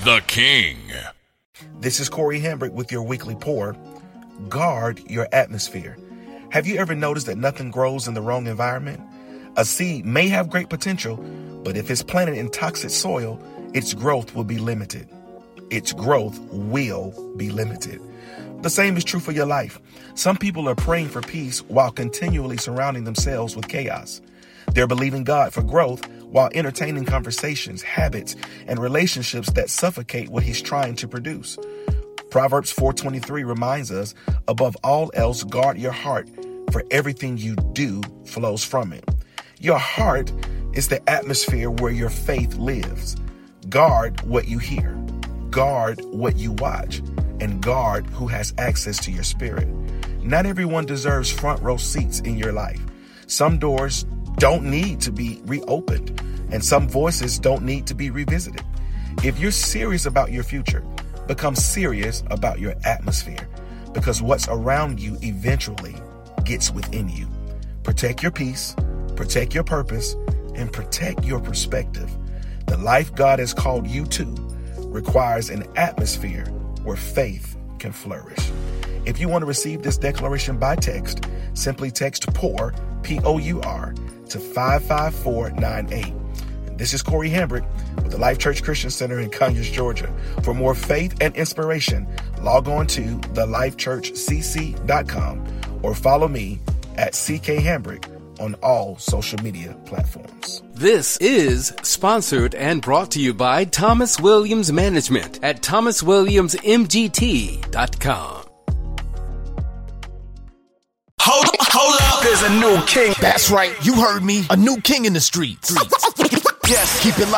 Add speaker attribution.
Speaker 1: The King.
Speaker 2: This is Corey Hambrick with your weekly pour. Guard your atmosphere. Have you ever noticed that nothing grows in the wrong environment? A seed may have great potential, but if it's planted in toxic soil, its growth will be limited. Its growth will be limited. The same is true for your life. Some people are praying for peace while continually surrounding themselves with chaos. They're believing God for growth while entertaining conversations, habits, and relationships that suffocate what He's trying to produce. Proverbs 4:23 reminds us, above all else, guard your heart, for everything you do flows from it. Your heart is the atmosphere where your faith lives. Guard what you hear, guard what you watch, and guard who has access to your spirit. Not everyone deserves front row seats in your life. Some doors don't need to be reopened, and some voices don't need to be revisited. If you're serious about your future, become serious about your atmosphere, because what's around you eventually gets within you. Protect your peace, protect your purpose, and protect your perspective. The life God has called you to requires an atmosphere where faith can flourish. If you want to receive this declaration by text, simply text POUR, P-O-U-R, to 55498. This is Corey Hambrick with the Life Church Christian Center in Conyers, Georgia. For more faith and inspiration, log on to thelifechurchcc.com or follow me at CK Hambrick on all social media platforms.
Speaker 3: This is sponsored and brought to you by Thomas Williams Management at thomaswilliamsmgt.com.
Speaker 4: Hold up, there's a new king.
Speaker 5: That's right, you heard me. A new king in the streets.
Speaker 4: Yes,
Speaker 5: Keep it